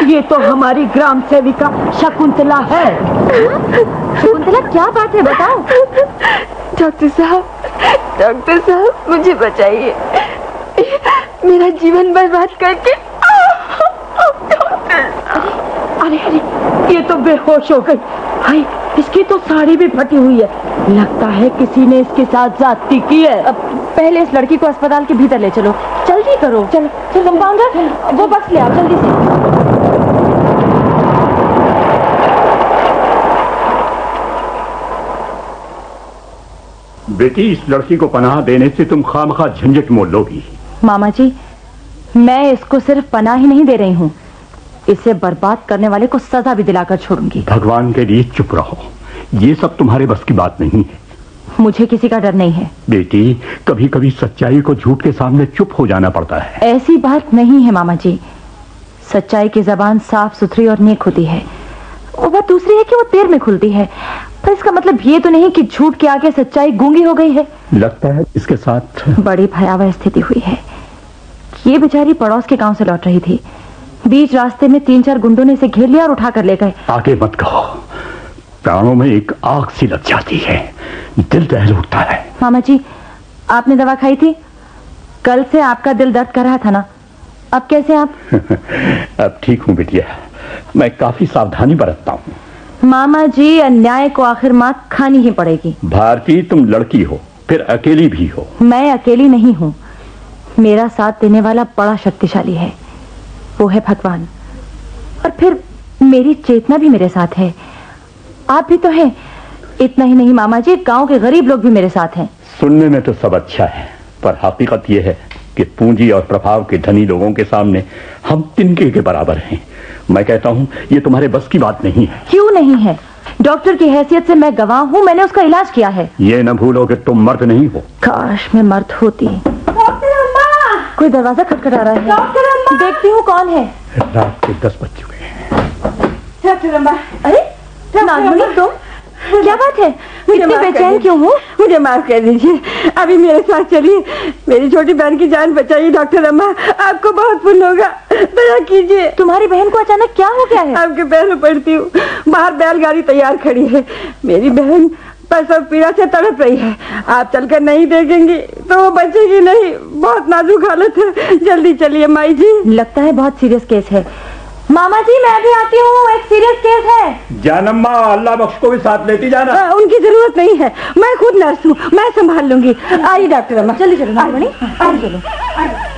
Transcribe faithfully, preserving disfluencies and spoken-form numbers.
ये तो हमारी ग्राम सेविका शकुंतला है। शकुंतला, क्या बात है, बताओ। डॉक्टर साहब, डॉक्टर साहब मुझे बचाइए, मेरा जीवन बर्बाद करके। अरे अरे, ये तो बेहोश हो गई। हाय, इसकी तो साड़ी भी फटी हुई है। लगता है किसी ने इसके साथ ज्यादती की है। अब पहले इस लड़की को अस्पताल के भीतर ले चलो, जल्दी करो। चलो चलो कंपाउंडर, वो बक्स ले आओ जल्दी से। बेटी, इस लड़की को पनाह देने से तुम खामखा झंझट मोल लोगी। मामा जी, मैं इसको सिर्फ पनाह ही नहीं दे रही हूँ, इसे बर्बाद करने वाले को सजा भी दिलाकर छोड़ूंगी। भगवान के लिए चुप रहो, ये सब तुम्हारे बस की बात नहीं है। मुझे किसी का डर नहीं है। बेटी, कभी कभी सच्चाई को झूठ के सामने चुप हो जाना पड़ता है। ऐसी बात नहीं है मामा जी, सच्चाई की जबान साफ सुथरी और नेक होती है। वो बात दूसरी है कि वो देर में खुलती है, पर इसका मतलब ये तो नहीं कि झूठ के आगे सच्चाई गूंगी हो गई है। लगता है इसके साथ बड़ी भयावह स्थिति हुई है। ये बेचारी पड़ोस के गांव से लौट रही थी, बीच रास्ते में तीन चार गुंडों ने इसे घेर लिया और उठा कर ले गए। आगे मत कहो, प्राणों में एक आग सी लग जाती है, दिल दहल उठता है। मामा जी, आपने दवा खाई थी? कल से आपका दिल दर्द कर रहा था ना, अब कैसे आप? अब ठीक हूँ बिटिया, मैं काफी सावधानी बरतता हूँ। मामा जी, अन्याय को आखिर मात खानी ही पड़ेगी। भारती, तुम लड़की हो, फिर अकेली भी हो। मैं अकेली नहीं हूँ, मेरा साथ देने वाला बड़ा शक्तिशाली है, वो है भगवान। और फिर मेरी चेतना भी मेरे साथ है, आप भी तो हैं। इतना ही नहीं मामा जी, गांव के गरीब लोग भी मेरे साथ हैं। सुनने में तो सब अच्छा है, पर हकीकत यह है कि पूंजी और प्रभाव के धनी लोगों के सामने हम तिनके के बराबर हैं। मैं कहता हूँ ये तुम्हारे बस की बात नहीं है। क्यों नहीं है? डॉक्टर की हैसियत से मैं गवाह हूँ, मैंने उसका इलाज किया है। ये न भूलो कि तुम मर्द नहीं हो। काश मैं मर्द होती। डॉक्टर अम्मा! कोई दरवाजा खटखटा रहा है। डॉक्टर अम्मा! देखती हूँ कौन है। रात के दस बज चुके हैं। डॉक्टर अम्मा! अरे नागमणि, तुम? क्या बात है, इतनी बेचैन क्यों हो? मुझे माफ कर दीजिए, अभी मेरे साथ चलिए, मेरी छोटी बहन की जान बचाइए। डॉक्टर अम्मा, आपको बहुत पुण्य होगा, दया कीजिए। तुम्हारी बहन को अचानक क्या हो गया है? आपके पैरों पड़ती हूँ, बाहर बैलगाड़ी तैयार खड़ी है, मेरी बहन प्रसव पीड़ा से तड़प रही है। आप चलकर नहीं देखेंगी तो वो बचेगी नहीं, बहुत नाजुक हालत है। जल्दी चलिए माई जी। लगता है बहुत सीरियस केस है। मामा जी, मैं भी आती हूँ, एक सीरियस केस है। जानम्मा, अल्लाह बख्श को भी साथ लेती जाना। आ, उनकी जरूरत नहीं है, मैं खुद नर्स हूँ, मैं संभाल लूंगी। आइए डॉक्टर अम्मा। जल्दी चलो नागमणि, चलो।